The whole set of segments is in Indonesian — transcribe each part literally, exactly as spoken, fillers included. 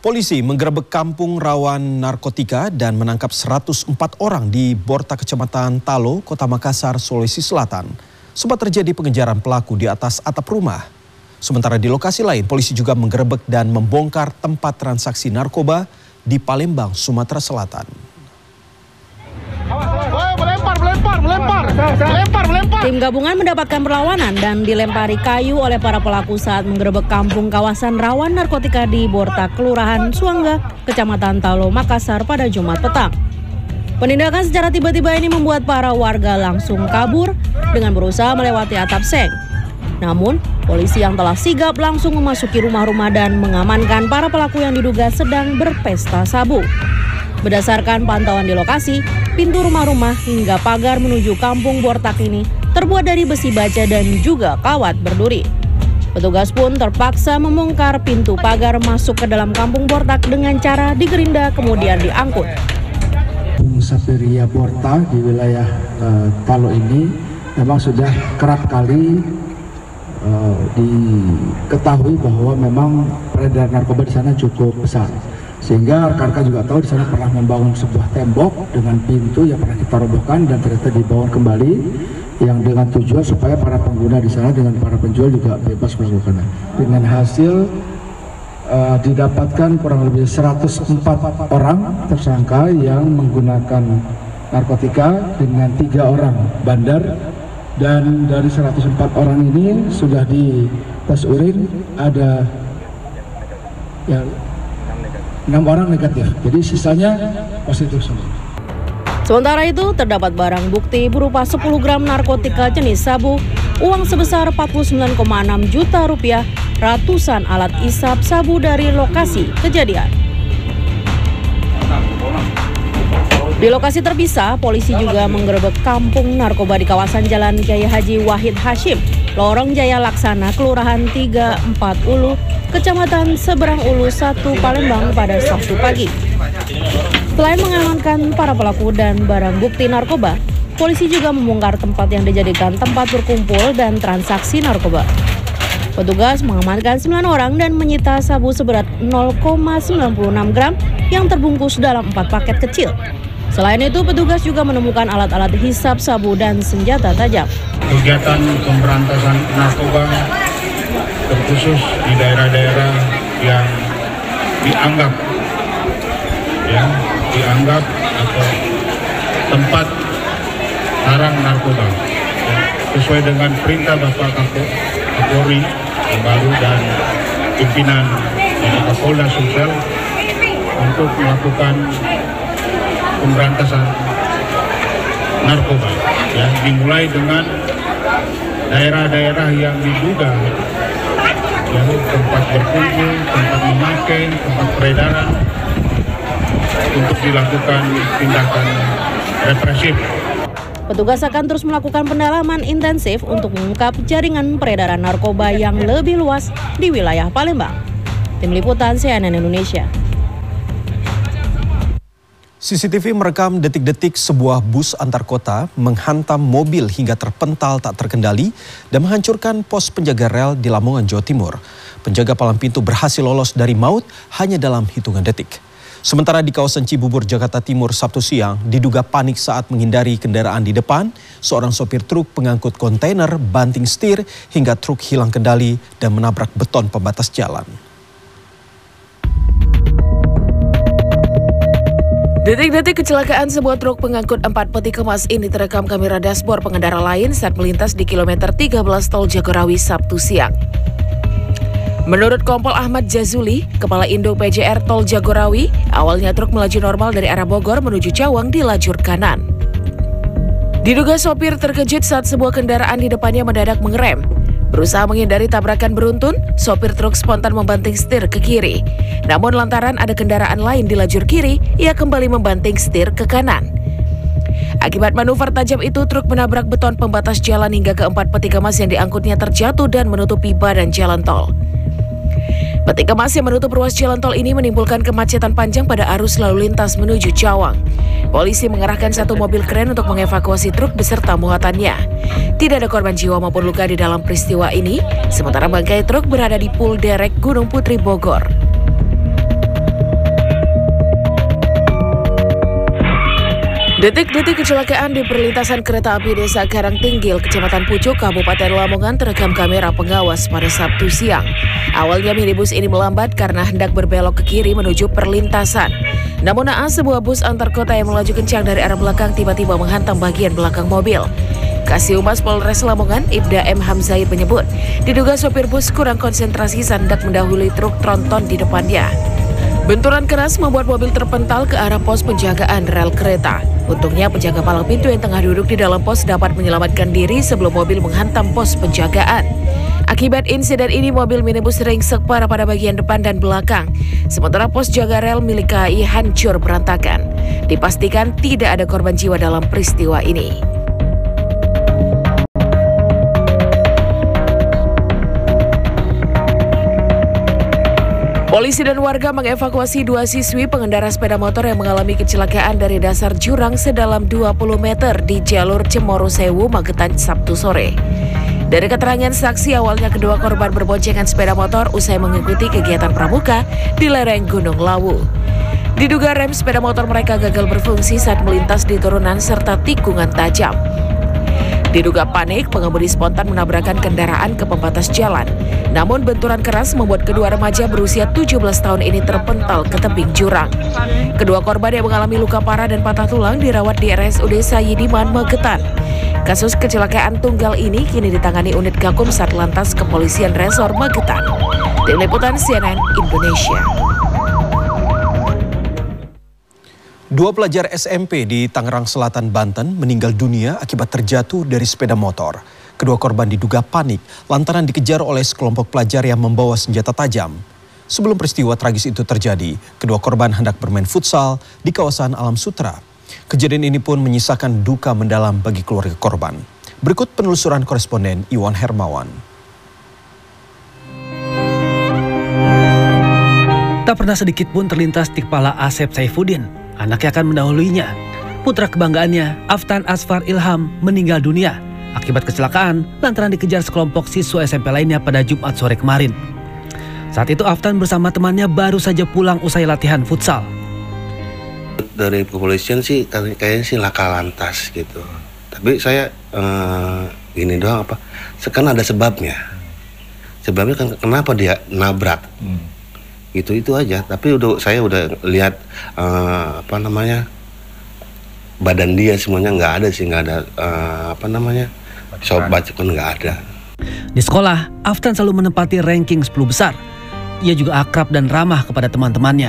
Polisi menggerebek kampung rawan narkotika dan menangkap seratus empat orang di Borta, Kecamatan Talo, Kota Makassar, Sulawesi Selatan. Sempat terjadi pengejaran pelaku di atas atap rumah. Sementara di lokasi lain, polisi juga menggerebek dan membongkar tempat transaksi narkoba di Palembang, Sumatera Selatan. Melempar, melempar, melempar, melempar, melempar. Tim gabungan mendapatkan perlawanan dan dilempari kayu oleh para pelaku saat menggerebek kampung kawasan rawan narkotika di Borta, Kelurahan Suangga, Kecamatan Talo, Makassar pada Jumat petang. Penindakan secara tiba-tiba ini membuat para warga langsung kabur dengan berusaha melewati atap seng. Namun, polisi yang telah sigap langsung memasuki rumah-rumah dan mengamankan para pelaku yang diduga sedang berpesta sabu. Berdasarkan pantauan di lokasi, pintu rumah-rumah hingga pagar menuju kampung Bortak ini terbuat dari besi baja dan juga kawat berduri. Petugas pun terpaksa membongkar pintu pagar masuk ke dalam kampung Bortak dengan cara digerinda kemudian diangkut. Sapiria Borta di wilayah uh, Talo ini memang sudah kerap kali uh, diketahui bahwa memang peredaran narkoba di sana cukup besar. Sehingga rekan-rekan juga tahu di sana pernah membangun sebuah tembok dengan pintu yang pernah kita robohkan dan ternyata dibangun kembali, yang dengan tujuan supaya para pengguna di sana dengan para penjual juga bebas melakukannya. Dengan hasil uh, didapatkan kurang lebih seratus empat orang tersangka yang menggunakan narkotika dengan tiga orang bandar, dan dari seratus empat orang ini sudah di tes urin ada ya enam orang negatif, jadi sisanya positif semua. Sementara itu, terdapat barang bukti berupa sepuluh gram narkotika jenis sabu, uang sebesar empat puluh sembilan koma enam juta rupiah, ratusan alat isap sabu dari lokasi kejadian. Di lokasi terpisah, polisi juga menggerebek kampung narkoba di kawasan Jalan Jaya Haji Wahid Hashim, Lorong Jaya Laksana, Kelurahan tiga empat Ulu, Kecamatan Seberang Ulu satu, Palembang pada Sabtu pagi. Selain mengamankan para pelaku dan barang bukti narkoba, polisi juga membongkar tempat yang dijadikan tempat berkumpul dan transaksi narkoba. Petugas mengamankan sembilan orang dan menyita sabu seberat nol koma sembilan enam gram yang terbungkus dalam empat paket kecil. Selain itu, petugas juga menemukan alat-alat hisap sabu dan senjata tajam. Kegiatan pemberantasan narkoba terkhusus di daerah-daerah yang dianggap ya dianggap atau tempat sarang narkoba ya, sesuai dengan perintah Bapak Kapolri yang baru dan pimpinan Bapak Kapolda Sumsel untuk melakukan pemberantasan narkoba ya, dimulai dengan daerah-daerah yang diduga ya, tempat berkumpul, tempat memakai, tempat peredaran untuk dilakukan tindakan represif. Petugas akan terus melakukan pendalaman intensif untuk mengungkap jaringan peredaran narkoba yang lebih luas di wilayah Palembang. Tim Liputan C N N Indonesia. C C T V merekam detik-detik sebuah bus antar kota menghantam mobil hingga terpental tak terkendali dan menghancurkan pos penjaga rel di Lamongan, Jawa Timur. Penjaga palang pintu berhasil lolos dari maut hanya dalam hitungan detik. Sementara di kawasan Cibubur, Jakarta Timur, Sabtu siang, diduga panik saat menghindari kendaraan di depan, seorang sopir truk pengangkut kontainer banting setir hingga truk hilang kendali dan menabrak beton pembatas jalan. Detik-detik kecelakaan sebuah truk pengangkut empat peti kemas ini terekam kamera dashboard pengendara lain saat melintas di kilometer tiga belas Tol Jagorawi Sabtu siang. Menurut Kompol Ahmad Jazuli, Kepala Indo P J R Tol Jagorawi, awalnya truk melaju normal dari arah Bogor menuju Cawang di lajur kanan. Diduga sopir terkejut saat sebuah kendaraan di depannya mendadak mengerem. Berusaha menghindari tabrakan beruntun, sopir truk spontan membanting setir ke kiri. Namun lantaran ada kendaraan lain di lajur kiri, ia kembali membanting setir ke kanan. Akibat manuver tajam itu, truk menabrak beton pembatas jalan hingga keempat peti kemas yang diangkutnya terjatuh dan menutupi badan jalan tol. Peti kemas yang menutup ruas jalan tol ini menimbulkan kemacetan panjang pada arus lalu lintas menuju Cawang. Polisi mengerahkan satu mobil kren untuk mengevakuasi truk beserta muatannya. Tidak ada korban jiwa maupun luka di dalam peristiwa ini, sementara bangkai truk berada di Pul Derek Gunung Putri, Bogor. Detik-detik kecelakaan di perlintasan kereta api Desa Karangtinggil, Kecamatan Pucuk, Kabupaten Lamongan terekam kamera pengawas pada Sabtu siang. Awalnya minibus ini melambat karena hendak berbelok ke kiri menuju perlintasan. Namun naas sebuah bus antar kota yang melaju kencang dari arah belakang tiba-tiba menghantam bagian belakang mobil. Kasih Humas Polres Lamongan, Ibda M. Hamzaid menyebut, diduga sopir bus kurang konsentrasi saat hendak mendahului truk tronton di depannya. Benturan keras membuat mobil terpental ke arah pos penjagaan rel kereta. Untungnya penjaga palang pintu yang tengah duduk di dalam pos dapat menyelamatkan diri sebelum mobil menghantam pos penjagaan. Akibat insiden ini mobil minibus ringsek parah pada bagian depan dan belakang. Sementara pos jaga rel milik K A I hancur berantakan. Dipastikan tidak ada korban jiwa dalam peristiwa ini. Polisi dan warga mengevakuasi dua siswi pengendara sepeda motor yang mengalami kecelakaan dari dasar jurang sedalam dua puluh meter di jalur Cemoro Sewu, Magetan, Sabtu sore. Dari keterangan saksi, awalnya kedua korban berboncengan sepeda motor usai mengikuti kegiatan pramuka di lereng Gunung Lawu. Diduga rem sepeda motor mereka gagal berfungsi saat melintas di turunan serta tikungan tajam. Diduga panik, pengemudi spontan menabrakkan kendaraan ke pembatas jalan. Namun benturan keras membuat kedua remaja berusia tujuh belas tahun ini terpental ke tebing jurang. Kedua korban yang mengalami luka parah dan patah tulang dirawat di R S U D Sayidiman, Magetan. Kasus kecelakaan tunggal ini kini ditangani unit Gakum Satlantas Kepolisian Resor Magetan. Tim Liputan C N N Indonesia. Dua pelajar S M P di Tangerang Selatan, Banten meninggal dunia akibat terjatuh dari sepeda motor. Kedua korban diduga panik lantaran dikejar oleh sekelompok pelajar yang membawa senjata tajam. Sebelum peristiwa tragis itu terjadi, kedua korban hendak bermain futsal di kawasan Alam Sutra. Kejadian ini pun menyisakan duka mendalam bagi keluarga korban. Berikut penelusuran koresponden Iwan Hermawan. Tak pernah sedikit pun terlintas di kepala Asep Saifuddin. Anaknya akan mendahuluinya. Putra kebanggaannya, Aftan Asfar Ilham, meninggal dunia akibat kecelakaan lantaran dikejar sekelompok siswa S M P lainnya pada Jumat sore kemarin. Saat itu Aftan bersama temannya baru saja pulang usai latihan futsal. Dari kepolisian sih kayaknya sih laka lantas gitu. Tapi saya eh, gini doang apa? Sekarang ada sebabnya. Sebabnya kan kenapa dia nabrak. Hmm. Gitu itu aja, tapi udah saya udah lihat uh, apa namanya badan dia semuanya nggak ada sih, nggak ada uh, apa namanya sobat kan nggak ada. Di sekolah, Aftan selalu menempati ranking sepuluh besar. Ia juga akrab dan ramah kepada teman-temannya.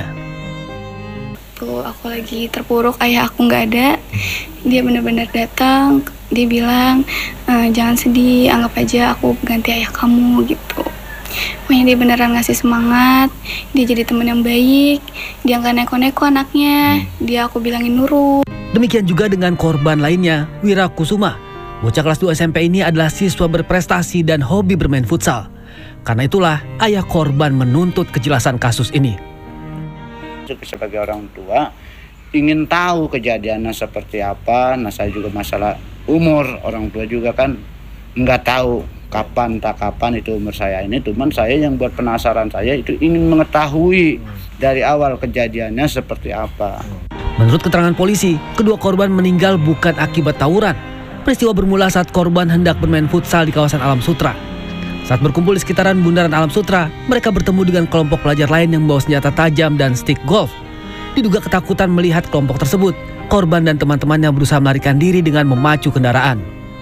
Tuh aku lagi terpuruk, ayah aku nggak ada, dia benar-benar datang, dia bilang e, jangan sedih, anggap aja aku ganti ayah kamu gitu. Pokoknya dia beneran ngasih semangat, dia jadi teman yang baik, dia nggak neko-neko anaknya, dia aku bilangin nurut. Demikian juga dengan korban lainnya, Wira Kusuma. Bocah kelas dua S M P ini adalah siswa berprestasi dan hobi bermain futsal. Karena itulah ayah korban menuntut kejelasan kasus ini. Sebagai orang tua, ingin tahu kejadiannya seperti apa. Nah saya juga masalah umur, orang tua juga kan nggak tahu kapan tak kapan itu umur saya ini, cuman saya yang buat penasaran, saya itu ingin mengetahui dari awal kejadiannya seperti apa. Menurut keterangan polisi, kedua korban meninggal bukan akibat tawuran. Peristiwa bermula saat korban hendak bermain futsal di kawasan Alam Sutra. Saat berkumpul di sekitaran bundaran Alam Sutra, mereka bertemu dengan kelompok pelajar lain yang membawa senjata tajam dan stick golf. Diduga ketakutan melihat kelompok tersebut, korban dan teman-temannya berusaha melarikan diri dengan memacu kendaraan.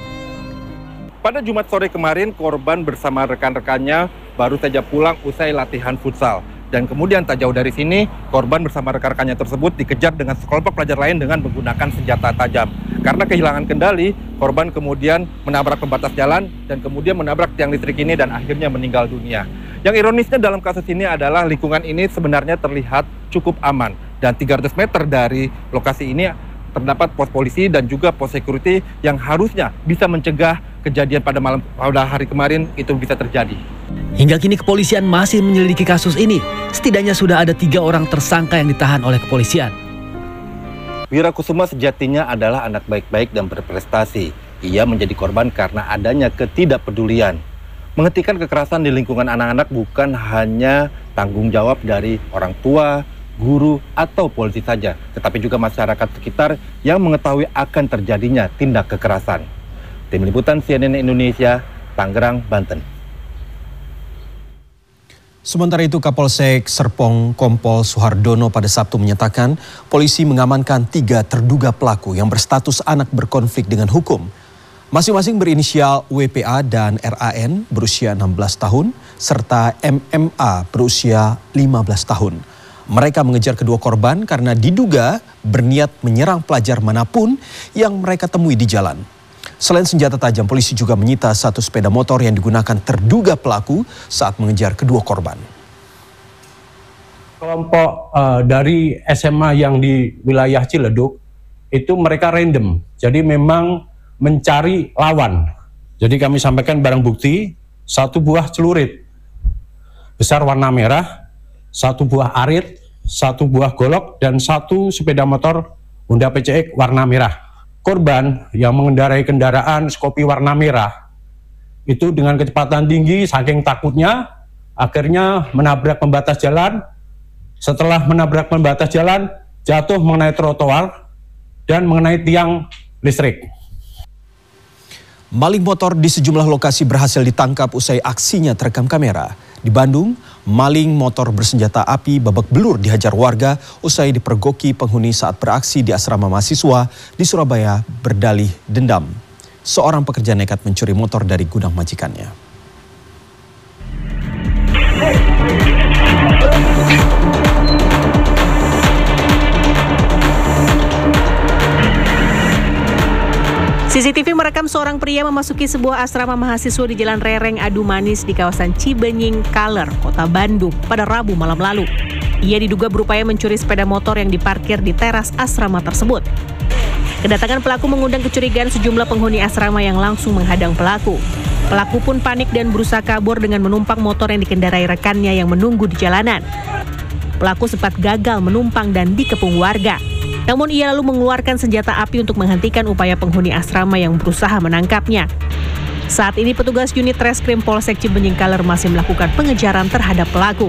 Pada Jumat sore kemarin, korban bersama rekan-rekannya baru saja pulang usai latihan futsal. Dan kemudian tak jauh dari sini, korban bersama rekan-rekannya tersebut dikejar dengan sekelompok pelajar lain dengan menggunakan senjata tajam. Karena kehilangan kendali, korban kemudian menabrak pembatas jalan dan kemudian menabrak tiang listrik ini dan akhirnya meninggal dunia. Yang ironisnya dalam kasus ini adalah lingkungan ini sebenarnya terlihat cukup aman. Dan tiga ratus meter dari lokasi ini terdapat pos polisi dan juga pos security yang harusnya bisa mencegah kejadian pada malam pada hari kemarin itu bisa terjadi. Hingga kini kepolisian masih menyelidiki kasus ini. Setidaknya sudah ada tiga orang tersangka yang ditahan oleh kepolisian. Wira Kusuma sejatinya adalah anak baik-baik dan berprestasi. Ia menjadi korban karena adanya ketidakpedulian. Menghentikan kekerasan di lingkungan anak-anak bukan hanya tanggung jawab dari orang tua, guru, atau polisi saja, tetapi juga masyarakat sekitar yang mengetahui akan terjadinya tindak kekerasan. Tim Liputan C N N Indonesia, Tangerang, Banten. Sementara itu, Kapolsek Serpong Kompol Suhardono pada Sabtu menyatakan polisi mengamankan tiga terduga pelaku yang berstatus anak berkonflik dengan hukum. Masing-masing berinisial W P A dan R A N berusia enam belas tahun, serta M M A berusia lima belas tahun. Mereka mengejar kedua korban karena diduga berniat menyerang pelajar manapun yang mereka temui di jalan. Selain senjata tajam, polisi juga menyita satu sepeda motor yang digunakan terduga pelaku saat mengejar kedua korban. Kelompok uh, dari S M A yang di wilayah Ciledug itu mereka random, jadi memang mencari lawan. Jadi kami sampaikan barang bukti, satu buah celurit besar warna merah, satu buah arit, satu buah golok, dan satu sepeda motor Honda P C X warna merah. Korban yang mengendarai kendaraan Scoopy warna merah itu dengan kecepatan tinggi, saking takutnya akhirnya menabrak pembatas jalan. Setelah menabrak pembatas jalan, jatuh mengenai trotoar dan mengenai tiang listrik. Maling motor di sejumlah lokasi berhasil ditangkap usai aksinya terekam kamera. Di Bandung, maling motor bersenjata api babak belur dihajar warga usai dipergoki penghuni saat beraksi di asrama mahasiswa di Surabaya berdalih dendam. Seorang pekerja nekat mencuri motor dari gudang majikannya. C C T V merekam seorang pria memasuki sebuah asrama mahasiswa di Jalan Rereng Adu Manis di kawasan Cibenying Kaler, Kota Bandung pada Rabu malam lalu. Ia diduga berupaya mencuri sepeda motor yang diparkir di teras asrama tersebut. Kedatangan pelaku mengundang kecurigaan sejumlah penghuni asrama yang langsung menghadang pelaku. Pelaku pun panik dan berusaha kabur dengan menumpang motor yang dikendarai rekannya yang menunggu di jalanan. Pelaku sempat gagal menumpang dan dikepung warga. Namun ia lalu mengeluarkan senjata api untuk menghentikan upaya penghuni asrama yang berusaha menangkapnya. Saat ini petugas unit Reskrim Polsek Cibenying Kaler masih melakukan pengejaran terhadap pelaku.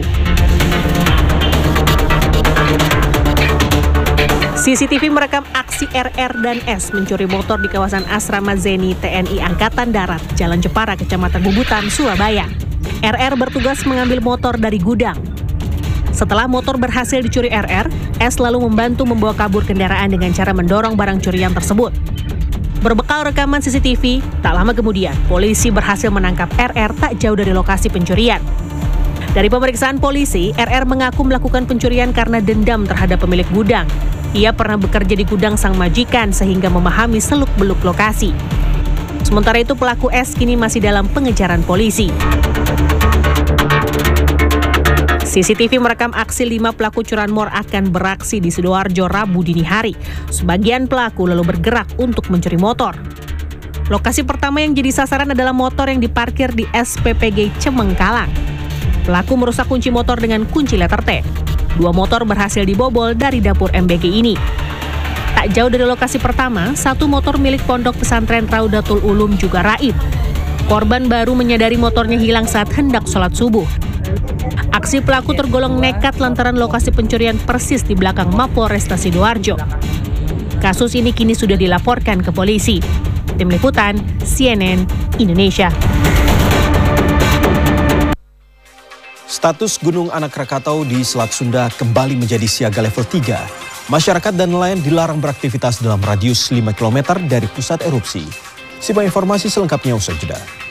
C C T V merekam aksi R R dan S mencuri motor di kawasan asrama Zeni T N I Angkatan Darat, Jalan Jepara, Kecamatan Bubutan, Surabaya. R R bertugas mengambil motor dari gudang. Setelah motor berhasil dicuri R R, S lalu membantu membawa kabur kendaraan dengan cara mendorong barang curian tersebut. Berbekal rekaman C C T V, tak lama kemudian polisi berhasil menangkap R R tak jauh dari lokasi pencurian. Dari pemeriksaan polisi, R R mengaku melakukan pencurian karena dendam terhadap pemilik gudang. Ia pernah bekerja di gudang sang majikan sehingga memahami seluk-beluk lokasi. Sementara itu pelaku S kini masih dalam pengejaran polisi. C C T V merekam aksi lima pelaku curanmor akan beraksi di Sidoarjo Rabu dini hari. Sebagian pelaku lalu bergerak untuk mencuri motor. Lokasi pertama yang jadi sasaran adalah motor yang diparkir di S P P G Cemengkalang. Pelaku merusak kunci motor dengan kunci letter T. Dua motor berhasil dibobol dari dapur M B G ini. Tak jauh dari lokasi pertama, satu motor milik Pondok Pesantren Raudatul Ulum juga raib. Korban baru menyadari motornya hilang saat hendak sholat subuh. Aksi pelaku tergolong nekat lantaran lokasi pencurian persis di belakang Mapolresta Sidoarjo. Kasus ini kini sudah dilaporkan ke polisi. Tim Liputan C N N Indonesia. Status Gunung Anak Krakatau di Selat Sunda kembali menjadi siaga level tiga. Masyarakat dan nelayan dilarang beraktivitas dalam radius lima kilometer dari pusat erupsi. Simak informasi selengkapnya usai jeda.